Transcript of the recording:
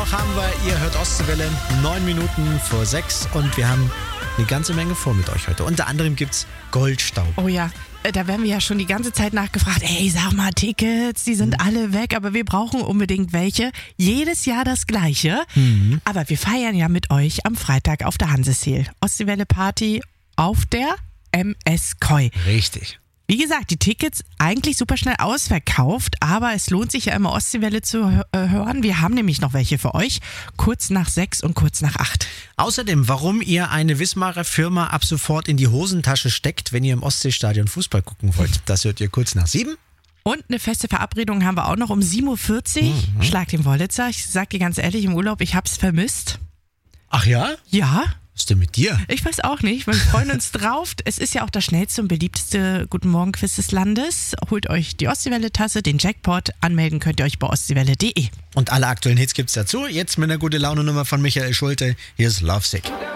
Donnerstag haben wir, ihr hört Ostseewelle, 9 Minuten vor 6 und wir haben eine ganze Menge vor mit euch heute. Unter anderem gibt's Goldstaub. Oh ja, da werden wir ja schon die ganze Zeit nachgefragt, ey, sag mal, Tickets, die sind alle weg, aber wir brauchen unbedingt welche. Jedes Jahr das Gleiche. Aber wir feiern ja mit euch am Freitag auf der Hanseseel. Ostseewelle Party auf der MS Koi. Richtig. Wie gesagt, die Tickets eigentlich super schnell ausverkauft, aber es lohnt sich ja immer Ostseewelle zu hören. Wir haben nämlich noch welche für euch, kurz nach 6 und kurz nach 8. Außerdem, warum ihr eine Wismarer Firma ab sofort in die Hosentasche steckt, wenn ihr im Ostseestadion Fußball gucken wollt. Das hört ihr kurz nach 7. Und eine feste Verabredung haben wir auch noch um 7.40 Uhr. Schlag den Wollitzer. Ich sag dir ganz ehrlich, im Urlaub, ich hab's vermisst. Ach ja? Ja. Was ist denn mit dir? Ich weiß auch nicht, wir freuen uns drauf. Es ist ja auch das schnellste und beliebteste Guten Morgen Quiz des Landes. Holt euch die Ostseewelle-Tasse, den Jackpot. Anmelden könnt ihr euch bei ostseewelle.de. Und alle aktuellen Hits gibt's dazu. Jetzt mit einer gute Laune Nummer von Michael Schulte. Hier ist Lovesick.